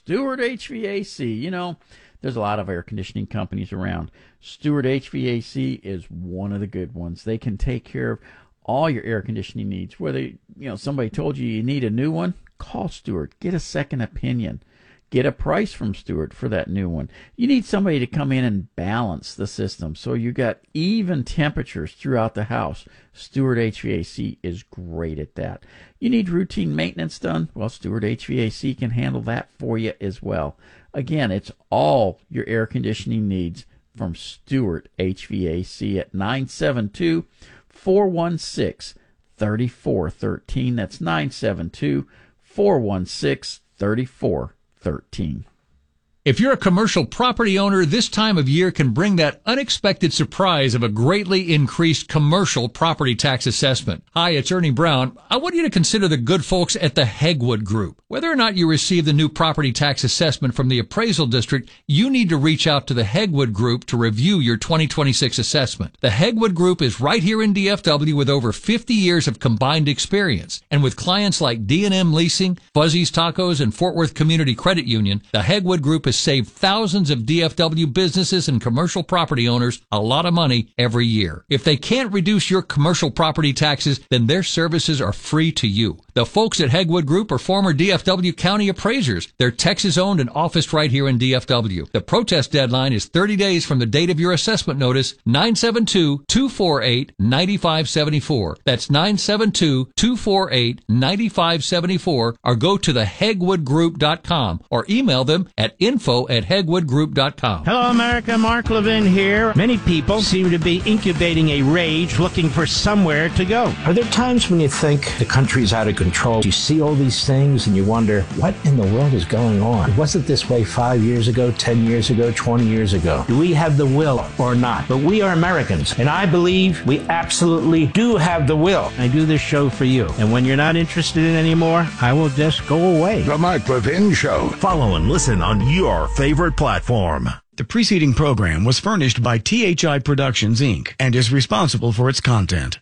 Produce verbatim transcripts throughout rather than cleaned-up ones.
Stewart H V A C. You know, there's a lot of air conditioning companies around. Stewart H V A C is one of the good ones. They can take care of all your air conditioning needs. Whether, you know, somebody told you you need a new one, call Stewart. Get a second opinion. Get a price from Stewart for that new one. You need somebody to come in and balance the system so you got even temperatures throughout the house. Stewart H V A C is great at that. You need routine maintenance done? Well, Stewart H V A C can handle that for you as well. Again, it's all your air conditioning needs from Stewart H V A C at nine seven two, four one six, three four one three. That's nine seven two, four one six, three four thirteen. If you're a commercial property owner, this time of year can bring that unexpected surprise of a greatly increased commercial property tax assessment. Hi, it's Ernie Brown. I want you to consider the good folks at the Hegwood Group. Whether or not you receive the new property tax assessment from the appraisal district, you need to reach out to the Hegwood Group to review your twenty twenty-six assessment. The Hegwood Group is right here in D F W with over fifty years of combined experience. And with clients like D and M Leasing, Fuzzy's Tacos, and Fort Worth Community Credit Union, the Hegwood Group has saved thousands of D F W businesses and commercial property owners a lot of money every year. If they can't reduce your commercial property taxes, then their services are free to you. The folks at Hegwood Group are former D F W county appraisers. They're Texas-owned and officed right here in D F W. The protest deadline is thirty days from the date of your assessment notice, nine seven two, two four eight, nine five seven four. That's nine seven two, two four eight, nine five seven four, or go to the hegwood group dot com or email them at info at hegwood group dot com. Hello, America. Mark Levin here. Many people seem to be incubating a rage looking for somewhere to go. Are there times when you think the country's out of control? You see all these things and you wonder, what in the world is going on? Was it this way five years ago, ten years ago, twenty years ago? Do we have the will or not? But we are Americans, and I believe we absolutely do have the will. I do this show for you, and when you're not interested in it anymore, I will just go away. The Mark Levin Show. Follow and listen on your favorite platform. The preceding program was furnished by T H I Productions, Incorporated and is responsible for its content.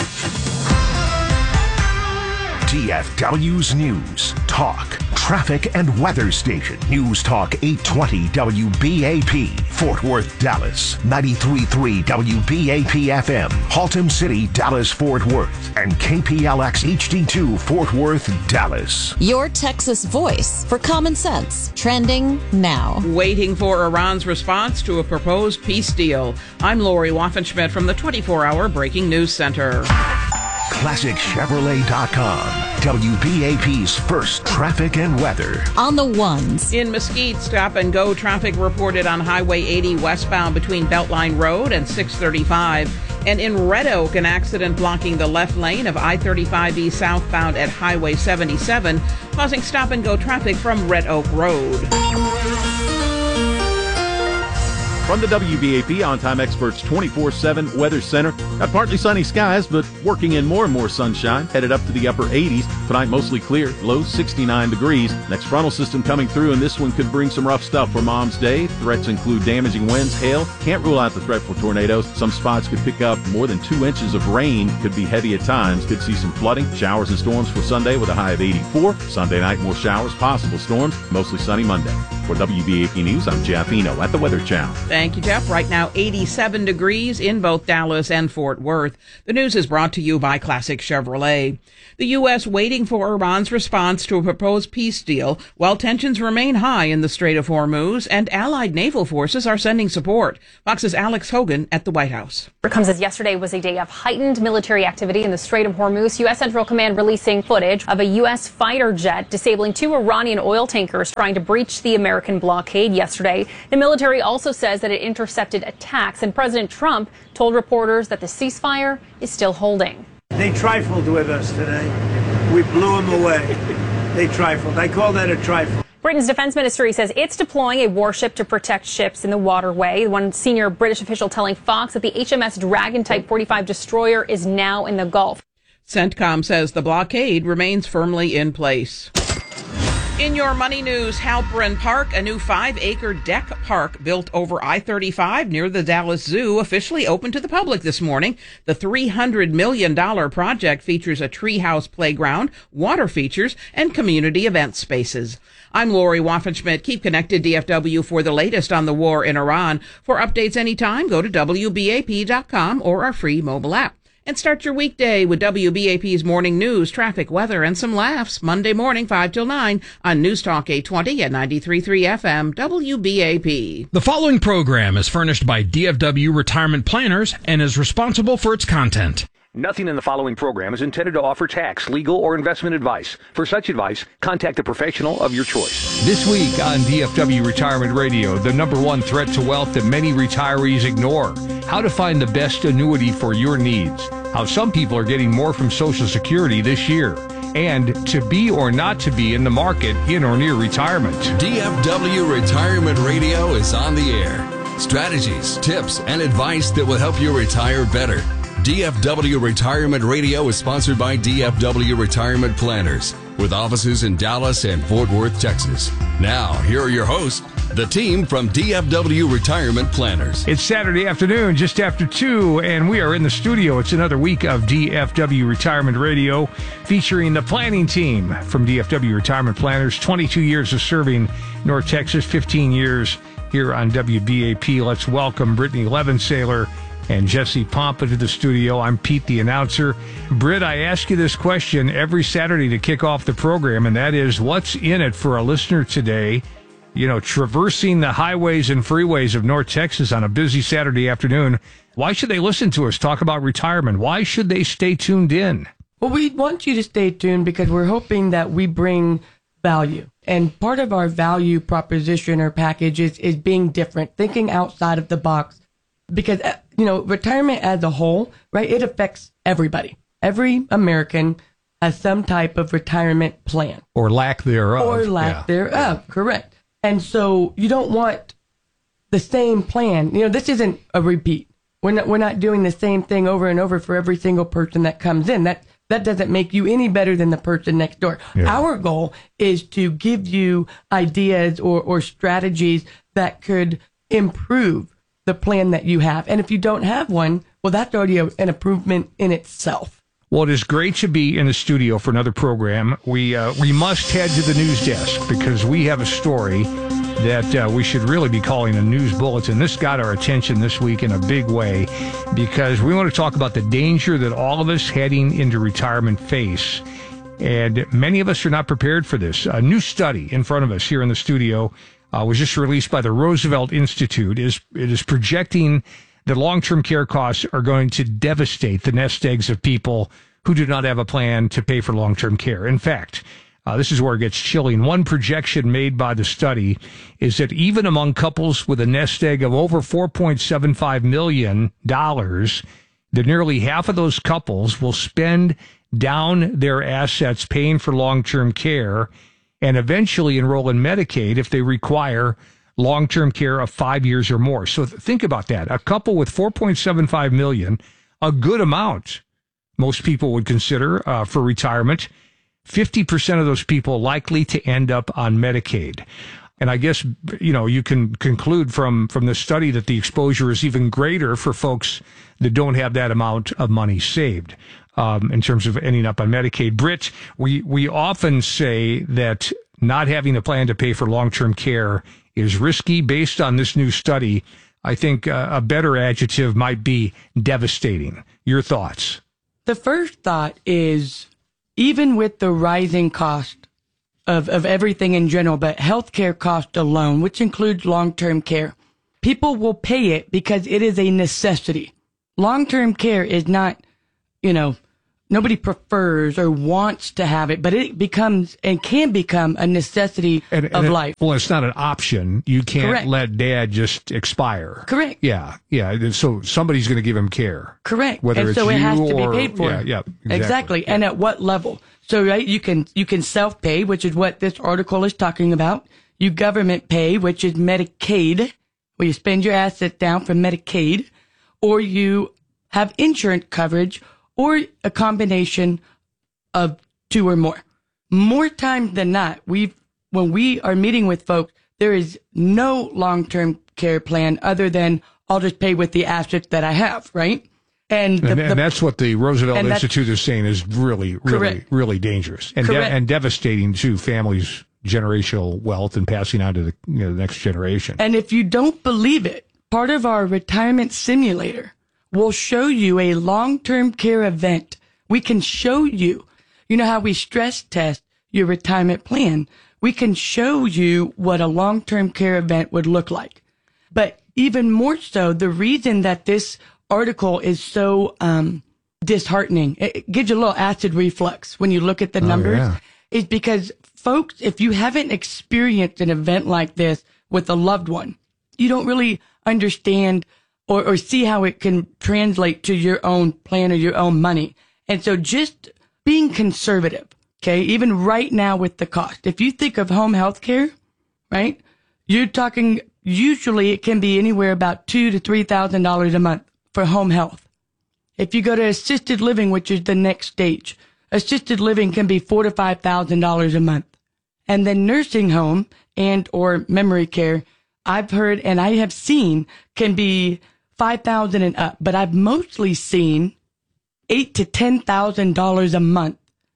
D F W's News, Talk, Traffic, and Weather Station. News Talk eight twenty W B A P, Fort Worth, Dallas. ninety-three point three W B A P F M, Haltom City, Dallas, Fort Worth. And K P L X H D two, Fort Worth, Dallas. Your Texas voice for common sense. Trending now. Waiting for Iran's response to a proposed peace deal. I'm Lori Waffenschmidt from the twenty-four hour Breaking News Center. Classic Chevrolet dot com, W B A P's first traffic and weather. On the ones. In Mesquite, stop and go traffic reported on Highway eighty westbound between Beltline Road and six thirty-five. And in Red Oak, an accident blocking the left lane of I thirty-five E southbound at Highway seventy-seven, causing stop and go traffic from Red Oak Road. From the W B A P On-Time Experts twenty-four seven Weather Center, got partly sunny skies, but working in more and more sunshine, headed up to the upper eighties. Tonight, mostly clear, low sixty-nine degrees. Next frontal system coming through, and this one could bring some rough stuff for Mom's Day. Threats include damaging winds, hail. Can't rule out the threat for tornadoes. Some spots could pick up more than two inches of rain. Could be heavy at times. Could see some flooding. Showers and storms for Sunday with a high of eighty-four. Sunday night, more showers, possible storms. Mostly sunny Monday. For W B A P News, I'm Jeff Eno at the Weather Channel. Thank you, Jeff. Right now, eighty-seven degrees in both Dallas and Fort Worth. The news is brought to you by Classic Chevrolet. The U S waiting for Iran's response to a proposed peace deal, while tensions remain high in the Strait of Hormuz, and allied naval forces are sending support. Fox's Alex Hogan at the White House. It comes as yesterday was a day of heightened military activity in the Strait of Hormuz. U S Central Command releasing footage of a U S fighter jet disabling two Iranian oil tankers trying to breach the American blockade yesterday. The military also says that it intercepted attacks, and President Trump told reporters that the ceasefire is still holding. They trifled with us today. We blew them away. They trifled. I call that a trifle. Britain's defense ministry says it's deploying a warship to protect ships in the waterway. One senior British official telling Fox that the H M S Dragon Type forty-five destroyer is now in the Gulf. CENTCOM says the blockade remains firmly in place. In your money news, Halperin Park, a new five-acre deck park built over I thirty-five near the Dallas Zoo, officially opened to the public this morning. The three hundred million dollars project features a treehouse playground, water features, and community event spaces. I'm Lori Waffenschmidt. Keep connected, D F W, for the latest on the war in Iran. For updates anytime, go to W B A P dot com or our free mobile app. And start your weekday with W B A P's morning news, traffic, weather, and some laughs. Monday morning, five till nine on News Talk eight twenty at ninety-three point three F M, W B A P. The following program is furnished by D F W Retirement Planners and is responsible for its content. Nothing in the following program is intended to offer tax, legal, or investment advice. For such advice, contact a professional of your choice. This week on D F W Retirement Radio, the number one threat to wealth that many retirees ignore. How to find the best annuity for your needs. How some people are getting more from Social Security this year. And to be or not to be in the market in or near retirement. D F W Retirement Radio is on the air. Strategies, tips, and advice that will help you retire better. D F W Retirement Radio is sponsored by D F W Retirement Planners, with offices in Dallas and Fort Worth, Texas. Now, here are your hosts, the team from D F W Retirement Planners. It's Saturday afternoon, just after two, and we are in the studio. It's another week of D F W Retirement Radio, featuring the planning team from D F W Retirement Planners. twenty-two years of serving North Texas, fifteen years here on W B A P. Let's welcome Brittany Levensaler and Jesse Pompa to the studio. I'm Pete, the announcer. Britt, I ask you this question every Saturday to kick off the program, and that is, what's in it for a listener today, you know, traversing the highways and freeways of North Texas on a busy Saturday afternoon? Why should they listen to us talk about retirement? Why should they stay tuned in? Well, we want you to stay tuned because we're hoping that we bring value. And part of our value proposition or package is, is being different, thinking outside of the box. Because, you know, retirement as a whole, right, it affects everybody. Every American has some type of retirement plan. Or lack thereof. Or lack yeah. thereof, correct. And so you don't want the same plan. You know, this isn't a repeat. We're not, we're not doing the same thing over and over for every single person that comes in. That that doesn't make you any better than the person next door. Yeah. Our goal is to give you ideas or, or strategies that could improve the plan that you have. And if you don't have one, well, that's already a, an improvement in itself. Well, it is great to be in the studio for another program. We uh, we must head to the news desk because we have a story that uh, we should really be calling a news bulletin. This got our attention this week in a big way because we want to talk about the danger that all of us heading into retirement face. And many of us are not prepared for this. A new study in front of us here in the studio Uh, was just released by the Roosevelt Institute. Is it is projecting that long-term care costs are going to devastate the nest eggs of people who do not have a plan to pay for long-term care. In fact, uh, this is where it gets chilling. One projection made by the study is that even among couples with a nest egg of over four point seven five million dollars, that nearly half of those couples will spend down their assets paying for long-term care and eventually enroll in Medicaid if they require long-term care of five years or more. So th- think about that. A couple with four point seven five million dollars, a good amount, most people would consider uh, for retirement. fifty percent of those people likely to end up on Medicaid. And I guess, you know, you can conclude from, from the study that the exposure is even greater for folks that don't have that amount of money saved. Um, in terms of ending up on Medicaid. Britt, we, we often say that not having a plan to pay for long-term care is risky. Based on this new study, I think uh, a better adjective might be devastating. Your thoughts? The first thought is, even with the rising cost of, of everything in general, but healthcare cost alone, which includes long-term care, people will pay it because it is a necessity. Long-term care is not, you know, nobody prefers or wants to have it, but it becomes and can become a necessity and, and of it, life. Well, it's not an option. You can't Correct. let dad just expire. Correct. Yeah, yeah. So somebody's going to give him care. Correct. Whether and it's so it you has to or, be paid for. Yeah, yeah. Exactly. exactly. Yeah. And at what level? So, right, you can you can self-pay, which is what this article is talking about. You government pay, which is Medicaid, where you spend your assets down for Medicaid, or you have insurance coverage, or a combination of two or more. More times than not, we've when we are meeting with folks, there is no long-term care plan other than I'll just pay with the assets that I have, right? And, the, and, and the, that's what the Roosevelt Institute is saying is really, really, Correct. really dangerous and de- and devastating to families' generational wealth and passing on to the, you know, the next generation. And if you don't believe it, part of our retirement simulator will show you a long-term care event. We can show you, you know how we stress test your retirement plan. We can show you what a long-term care event would look like. But even more so, the reason that this article is so um, disheartening, it, it gives you a little acid reflux when you look at the Oh, numbers, yeah. is because, folks, if you haven't experienced an event like this with a loved one, you don't really understand or, or see how it can translate to your own plan or your own money. And so just being conservative, okay, even right now with the cost, if you think of home health care, right, you're talking, usually it can be anywhere about two to three thousand dollars a month for home health. If you go to assisted living, which is the next stage, assisted living can be four to five thousand dollars a month. And then nursing home and or memory care, I've heard and I have seen can be five thousand and up, but I've mostly seen eight to ten thousand dollars a month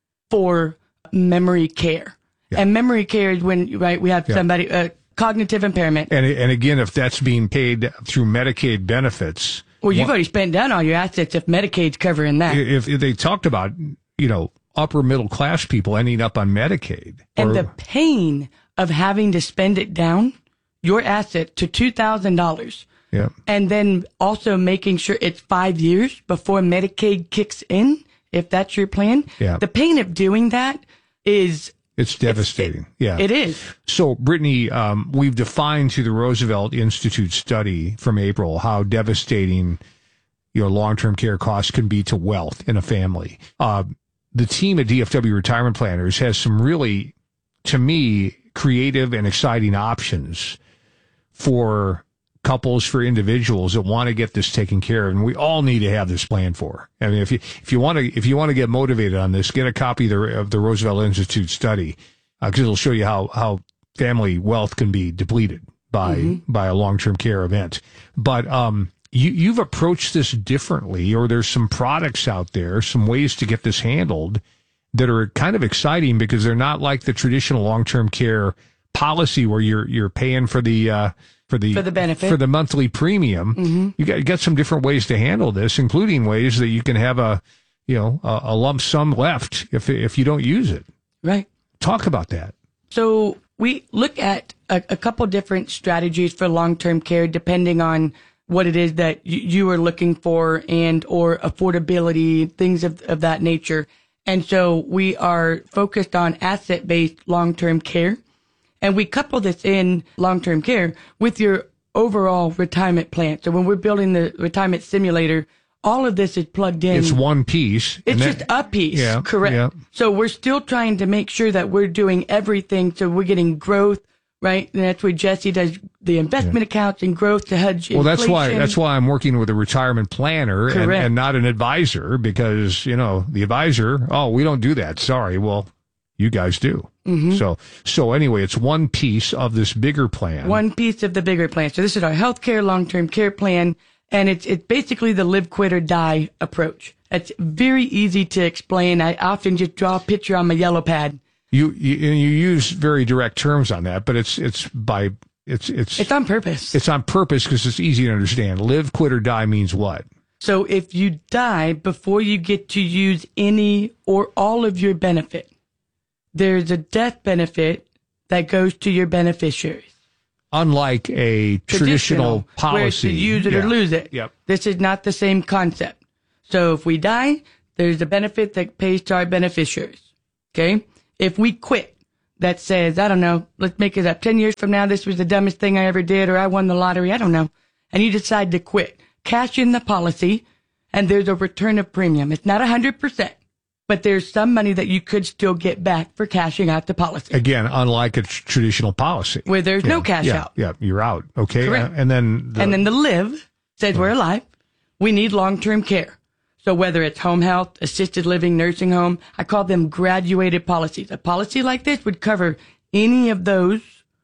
for memory care. Yeah. And memory care is when, right, we have Yeah. somebody uh, cognitive impairment. And and again, if that's being paid through Medicaid benefits, Well, you've one- already spent down all your assets if Medicaid's covering that. if, if they talked about, you know, upper middle class people ending up on Medicaid, And or- the pain of having to spend it down, your asset, to two thousand dollars. yeah. And then also making sure it's five years before Medicaid kicks in, if that's your plan. Yeah. The pain of doing that is, It's devastating. yeah. it is. So, Brittany, um, we've defined through the Roosevelt Institute study from April how devastating your long-term care costs can be to wealth in a family. Uh, the team at D F W Retirement Planners has some really, to me, creative and exciting options for couples, for individuals that want to get this taken care of, and we all need to have this planned for. I mean, if you if you want to if you want to get motivated on this, get a copy of the, of the Roosevelt Institute study, because uh, it'll show you how how family wealth can be depleted by Mm-hmm. by a long term care event. But um, you you've approached this differently, or there's some products out there, some ways to get this handled that are kind of exciting because they're not like the traditional long term care policy where you're you're paying for the uh, for the For the benefit. for the monthly premium. Mhm. You got you got some different ways to handle this, including ways that you can have a you know a, a lump sum left if if you don't use it. Right. Talk about that. So we look at a, a couple different strategies for long-term care, depending on what it is that you, you are looking for and or affordability, things of, of that nature. And so we are focused on asset-based long-term care. And we couple this in long-term care with your overall retirement plan. So when we're building the retirement simulator, all of this is plugged in. It's one piece. It's and just that- a piece, Yeah, correct. yeah. So we're still trying to make sure that we're doing everything so we're getting growth, right? And that's where Jesse does the investment accounts and growth to hedge Well, that's why inflation. that's why I'm working with a retirement planner and, Correct. and not an advisor, because you know the advisor. Oh, we don't do that. Sorry. Well, you guys do. Mhm. So so anyway, it's one piece of this bigger plan. One piece of the bigger plan. So this is our healthcare long-term care plan, and it's it's basically the live, quit, or die approach. It's very easy to explain. I often just draw a picture on my yellow pad. You you you use very direct terms on that, but it's it's by it's it's It's on purpose. it's on purpose because it's easy to understand. Live, quit, or die means what? So if you die before you get to use any or all of your benefit, there's a death benefit that goes to your beneficiaries. Unlike a traditional, where it's policy, to use it Yeah. or lose it. Yep. This is not the same concept. So if we die, there's a benefit that pays to our beneficiaries. Okay? If we quit, that says, I don't know, let's make it up. Ten years from now, this was the dumbest thing I ever did, or I won the lottery, I don't know. And you decide to quit. Cash in the policy, and there's a return of premium. It's not one hundred percent, but there's some money that you could still get back for cashing out the policy. Again, unlike a tr- traditional policy. Where there's no cash yeah, out. Yeah, you're out. Okay. Correct. Uh, and then the, And then the live says we're alive. We need long-term care. So whether it's home health, assisted living, nursing home, I call them graduated policies. A policy like this would cover any of those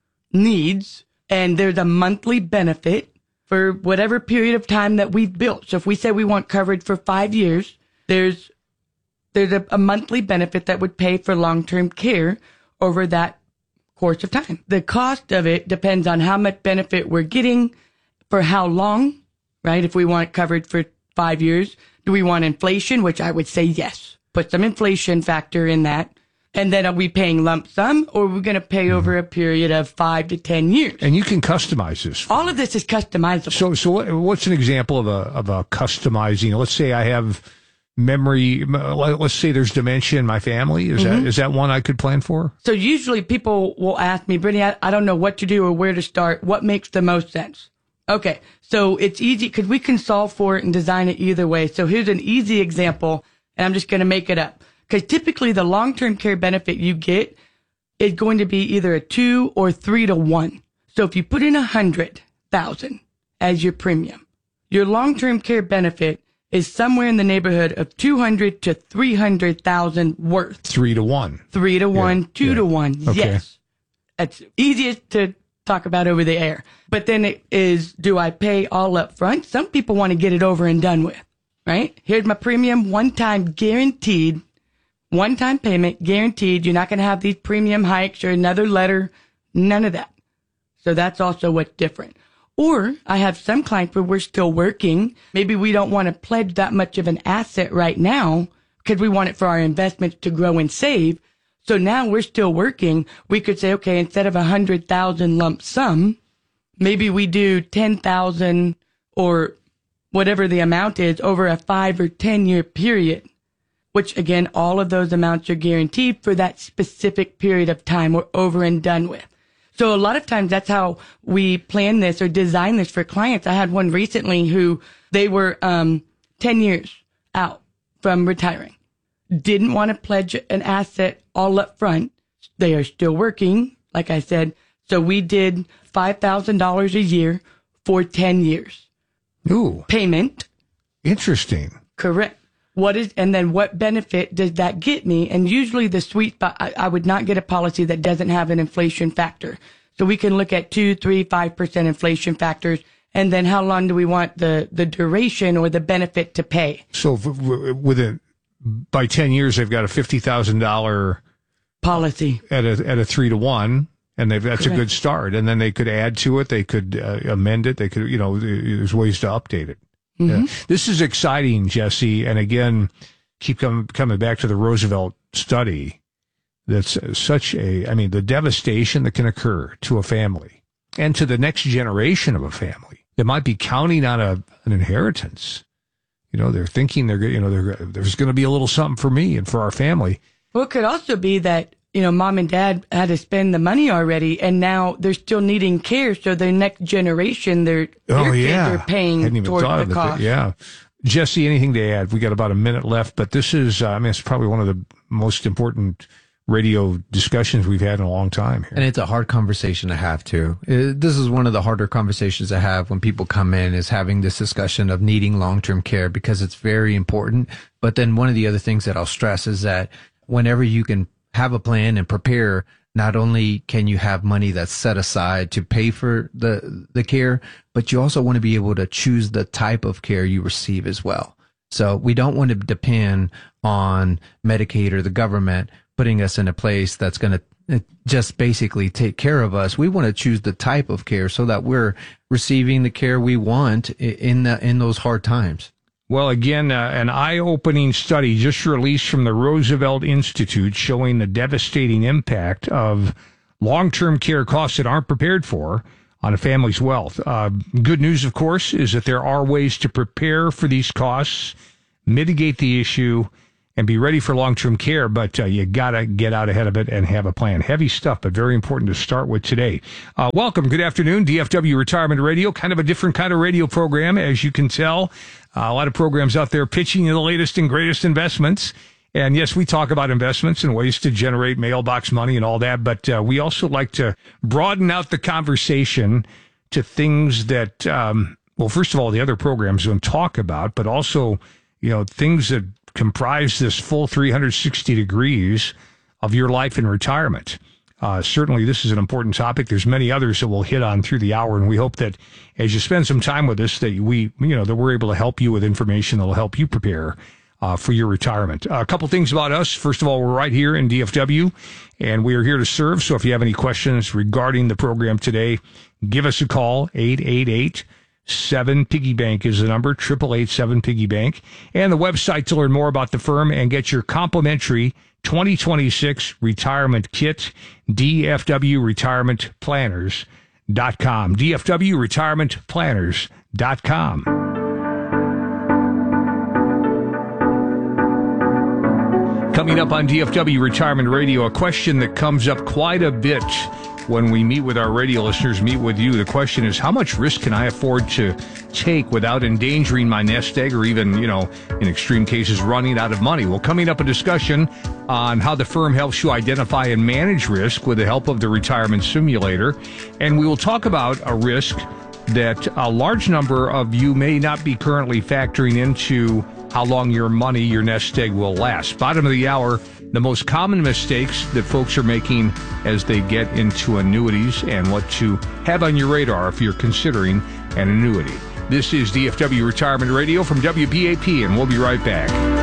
needs, and there's a monthly benefit for whatever period of time that we've built. So if we say we want coverage for five years, there's there's a, a monthly benefit that would pay for long-term care over that course of time. The cost of it depends on how much benefit we're getting for how long, right? If we want it covered for five years, do we want inflation? Which I would say yes. Put some inflation factor in that. And then are we paying lump sum, or are we going to pay mm-hmm. over a period of five to ten years? And you can customize this. All of this is customizable. So, so what, what's an example of a of a customizing? Let's say I have memory. Let's say there's dementia in my family. Is mm-hmm. that is that one I could plan for? So usually people will ask me, Brittany, I, I don't know what to do or where to start. What makes the most sense? Okay, so it's easy because we can solve for it and design it either way. So here's an easy example, and I'm just going to make it up. Because typically the long-term care benefit you get is going to be either a two or three to one. So if you put in a hundred thousand as your premium, your long-term care benefit is somewhere in the neighborhood of two hundred to three hundred thousand worth. Three to one. Three to one, yeah. two yeah. to one. Okay. Yes. That's easiest to talk about over the air. But then it is, do I pay all up front? Some people want to get it over and done with, right? Here's my premium, one time guaranteed. One-time payment, guaranteed. You're not going to have these premium hikes or another letter. None of that. So that's also what's different. Or I have some clients where we're still working. Maybe we don't want to pledge that much of an asset right now because we want it for our investments to grow and save. So now we're still working. We could say, okay, instead of a hundred thousand lump sum, maybe we do ten thousand or whatever the amount is over a five or ten year period. Which, again, all of those amounts are guaranteed for that specific period of time we're over and done with. So a lot of times that's how we plan this or design this for clients. I had one recently who they were um, ten years out from retiring. Didn't want to pledge an asset all up front. They are still working, like I said. So we did five thousand dollars a year for ten years. Ooh. Payment. Interesting. Correct. What is, and then what benefit does that get me? And usually the sweet spot, I, I would not get a policy that doesn't have an inflation factor. So we can look at two, three, five percent inflation factors. And then how long do we want the, the duration or the benefit to pay? So with it, by ten years, they've got a fifty thousand dollars policy at a, at a three to one. And they've, that's Correct. a good start. And then they could add to it. They could uh, amend it. They could, you know, there's ways to update it. Mm-hmm. Yeah. This is exciting, Jesse. And again, keep com- coming back to the Roosevelt study. That's such a, I mean, the devastation that can occur to a family and to the next generation of a family that might be counting on a, an inheritance. You know, they're thinking they're, you know, they're, there's going to be a little something for me and for our family. Well, it could also be that, you know, mom and dad had to spend the money already, and now they're still needing care. So their next generation, their, their oh, kids yeah. are paying Hadn't even toward thought the of it. cost. Yeah. Jesse, anything to add? We got about a minute left, but this is, uh, I mean, it's probably one of the most important radio discussions we've had in a long time here. And it's a hard conversation to have too. It, this is one of the harder conversations to have when people come in, is having this discussion of needing long-term care, because it's very important. But then one of the other things that I'll stress is that whenever you can have a plan and prepare, not only can you have money that's set aside to pay for the, the care, but you also want to be able to choose the type of care you receive as well. So we don't want to depend on Medicaid or the government putting us in a place that's going to just basically take care of us. We want to choose the type of care so that we're receiving the care we want in the, in those hard times. Well, again, uh, an eye-opening study just released from the Roosevelt Institute showing the devastating impact of long-term care costs that aren't prepared for on a family's wealth. Uh, good news, of course, is that there are ways to prepare for these costs, mitigate the issue, and be ready for long-term care, but uh, you got to get out ahead of it and have a plan. Heavy stuff, but very important to start with today. Uh, welcome. Good afternoon. D F W Retirement Radio, kind of a different kind of radio program, as you can tell. Uh, a lot of programs out there pitching you the latest and greatest investments. And yes, we talk about investments and ways to generate mailbox money and all that, but uh, we also like to broaden out the conversation to things that, um, well, first of all, the other programs don't talk about, but also, you know, things that comprise this full three hundred sixty degrees of your life in retirement. Uh, certainly, this is an important topic. There's many others that we'll hit on through the hour, and we hope that as you spend some time with us, that we, you know, that we're able to help you with information that will help you prepare uh, for your retirement. Uh, a couple things about us. First of all, we're right here in D F W, and we are here to serve. So if you have any questions regarding the program today, give us a call. eight eight eight, seven piggy bank is the number, eight eight eight, seven piggy bank, and the website to learn more about the firm and get your complimentary twenty twenty-six retirement kit, D F W retirement planners dot com, D F W retirement planners dot com. Coming up on D F W Retirement Radio, a question that comes up quite a bit when we meet with our radio listeners, meet with you. The question is, how much risk can I afford to take without endangering my nest egg or even, you know, in extreme cases, running out of money? Well, coming up, a discussion on how the firm helps you identify and manage risk with the help of the Retirement Simulator. And we will talk about a risk that a large number of you may not be currently factoring into how long your money, your nest egg will last. Bottom of the hour, the most common mistakes that folks are making as they get into annuities and what to have on your radar if you're considering an annuity. This is D F W Retirement Radio from W B A P, and we'll be right back.